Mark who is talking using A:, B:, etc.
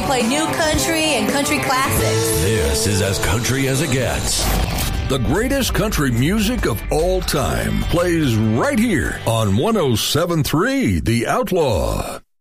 A: We play new country and country classics.
B: This is as country as it gets. The greatest country music of all time plays right here on 107.3 The Outlaw.